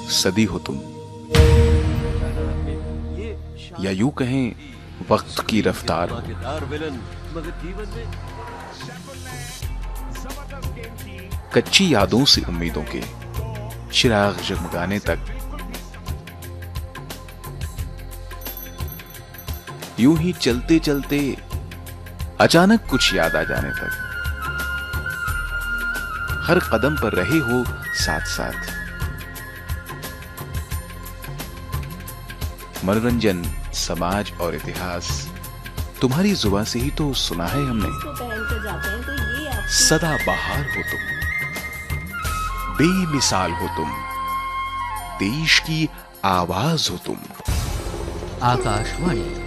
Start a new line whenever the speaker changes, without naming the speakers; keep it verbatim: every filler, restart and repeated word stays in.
सदी हो तुम, या यूं कहें वक्त की रफ्तार हो। कच्ची यादों से उम्मीदों के चिराग जगमगाने तक, यूं ही चलते चलते अचानक कुछ याद आ जाने तक, हर कदम पर रहे हो साथ साथ। मनोरंजन, समाज और इतिहास तुम्हारी जुबान से ही तो सुना है हमने। सदा बहार हो तुम, बेमिसाल हो तुम, देश की आवाज हो तुम।
आकाशवाणी।